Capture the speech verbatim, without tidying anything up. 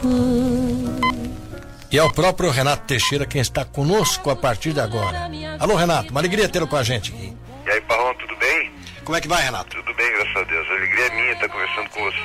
E é o próprio Renato Teixeira quem está conosco a partir de agora. Alô, Renato, uma alegria tê-lo com a gente aqui. E aí, Parrão, tudo bem? Como é que vai, Renato? Tudo bem, graças a Deus. A alegria é minha estar conversando com você